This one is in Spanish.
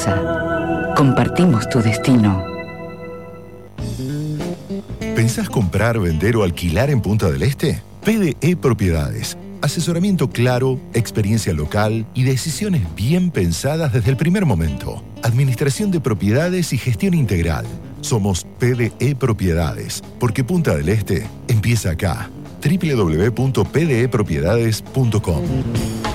casa. Compartimos tu destino. ¿Pensás comprar, vender o alquilar en Punta del Este? PDE Propiedades. Asesoramiento claro, experiencia local y decisiones bien pensadas desde el primer momento. Administración de propiedades y gestión integral. Somos PDE Propiedades, porque Punta del Este empieza acá. www.pdepropiedades.com